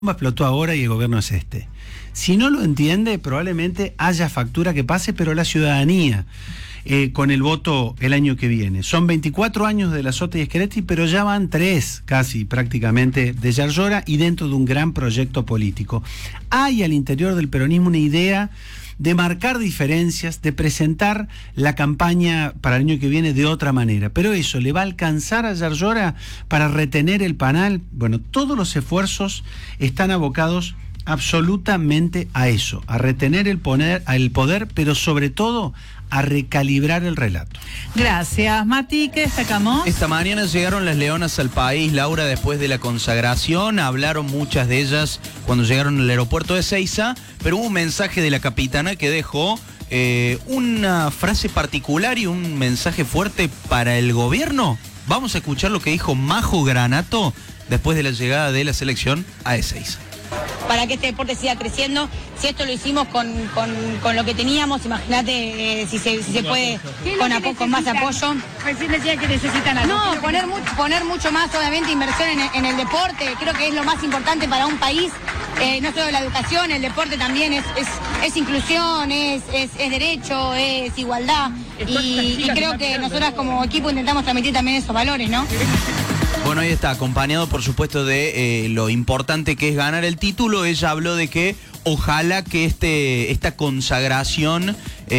explotó ahora y el gobierno es este. Si no lo entiende, probablemente haya factura que pase, pero la ciudadanía, con el voto el año que viene. Son 24 años de la Sota y Schiaretti, pero ya van 3 casi prácticamente de Yarlora y dentro de un gran proyecto político. Hay al interior del peronismo una idea de marcar diferencias, de presentar la campaña para el año que viene de otra manera. Pero eso, ¿le va a alcanzar a Yarlora para retener el panal? Bueno, todos los esfuerzos están abocados absolutamente a eso, a retener el poder, pero sobre todo a recalibrar el relato. Gracias, Mati. ¿Qué destacamos? Esta mañana llegaron las leonas al país, Laura, después de la consagración. Hablaron muchas de ellas cuando llegaron al aeropuerto de Ezeiza, pero hubo un mensaje de la capitana que dejó una frase particular y un mensaje fuerte para el gobierno. Vamos a escuchar lo que dijo Majo Granato después de la llegada de la selección a Ezeiza. Para que este deporte siga creciendo, si esto lo hicimos con lo que teníamos, imagínate si se puede con más apoyo. Que necesitan algo. No, poner mucho más, obviamente, inversión en el deporte. Creo que es lo más importante para un país. No solo la educación, el deporte también es inclusión, es derecho, es igualdad. Y creo que nosotras como equipo intentamos transmitir también esos valores, ¿no? Bueno, ahí está, acompañado por supuesto de lo importante que es ganar el título. Ella habló de que ojalá que esta consagración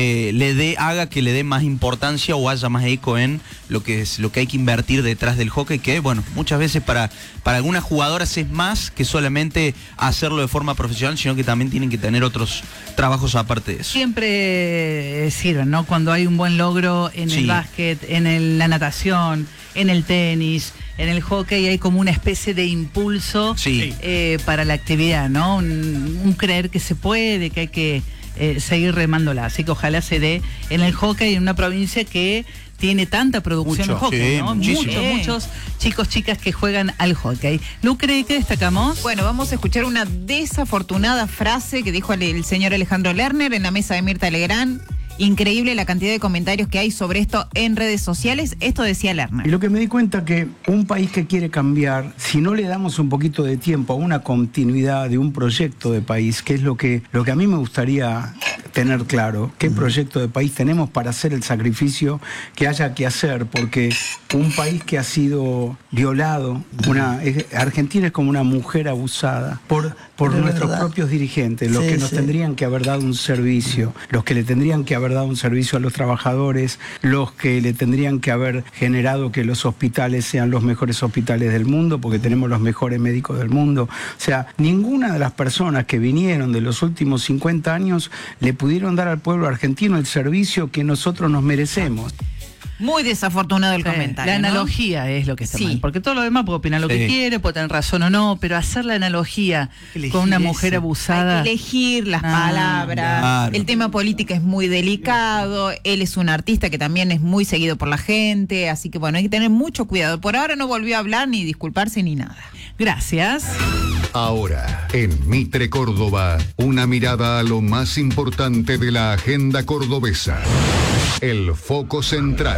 haga que le dé más importancia o haya más eco en lo que hay que invertir detrás del hockey, que bueno, muchas veces para algunas jugadoras es más que solamente hacerlo de forma profesional, sino que también tienen que tener otros trabajos aparte de eso. Siempre sirven, ¿no? Cuando hay un buen logro en el básquet, en la natación, en el tenis, en el hockey, hay como una especie de impulso para la actividad, ¿no? Un creer que se puede, que hay que seguir remándola. Así que ojalá se dé en el hockey en una provincia que tiene tanta producción de hockey, ¿no? Muchos chicos, chicas que juegan al hockey. Lucre, ¿qué destacamos? Bueno, vamos a escuchar una desafortunada frase que dijo el señor Alejandro Lerner en la mesa de Mirta Legrand. Increíble la cantidad de comentarios que hay sobre esto en redes sociales. Esto decía Lerner. Y lo que me di cuenta que un país que quiere cambiar, si no le damos un poquito de tiempo a una continuidad de un proyecto de país, que es lo que a mí me gustaría tener claro, qué proyecto de país tenemos para hacer el sacrificio que haya que hacer, porque un país que ha sido violado, Argentina es como una mujer abusada por nuestros propios dirigentes, los que nos tendrían que haber dado un servicio, los que le tendrían que haber dado un servicio a los trabajadores, los que le tendrían que haber generado que los hospitales sean los mejores hospitales del mundo, porque tenemos los mejores médicos del mundo. O sea, ninguna de las personas que vinieron de los últimos 50 años le pudieron dar al pueblo argentino el servicio que nosotros nos merecemos. Muy desafortunado el comentario. La analogía, ¿no? Es lo que está mal. Porque todo lo demás puede opinar lo que quiere, puede tener razón o no, pero hacer la analogía con una mujer abusada. Hay que elegir las palabras. Claro. El tema político es muy delicado. Él es un artista que también es muy seguido por la gente. Así que bueno, hay que tener mucho cuidado. Por ahora no volvió a hablar ni disculparse ni nada. Gracias. Ahora, en Mitre Córdoba, una mirada a lo más importante de la agenda cordobesa. El foco central.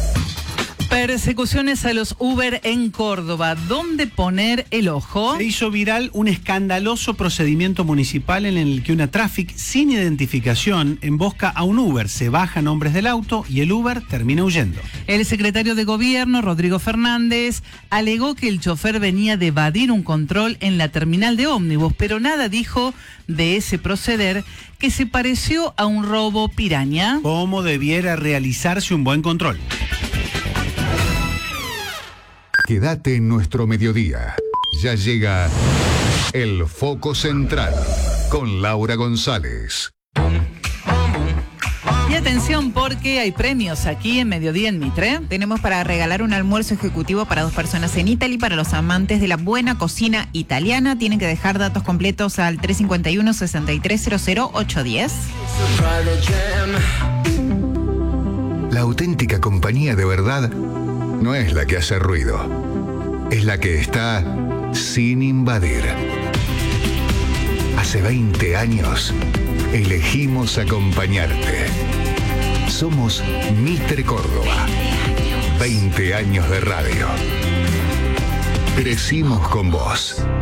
Persecuciones a los Uber en Córdoba. ¿Dónde poner el ojo? Se hizo viral un escandaloso procedimiento municipal en el que una Traffic sin identificación embosca a un Uber. Se bajan hombres del auto y el Uber termina huyendo. El secretario de Gobierno, Rodrigo Fernández, alegó que el chofer venía de evadir un control en la terminal de ómnibus, pero nada dijo de ese proceder que se pareció a un robo piraña. ¿Cómo debiera realizarse un buen control? Quédate en nuestro mediodía. Ya llega el foco central con Laura González. Y atención porque hay premios aquí en Mediodía en Mitre. Tenemos para regalar un almuerzo ejecutivo para 2 personas en Italy para los amantes de la buena cocina italiana. Tienen que dejar datos completos al 351-6300-810. La auténtica compañía de verdad no es la que hace ruido, es la que está sin invadir. Hace 20 años elegimos acompañarte. Somos Mitre Córdoba. 20 años de radio. Crecimos con vos.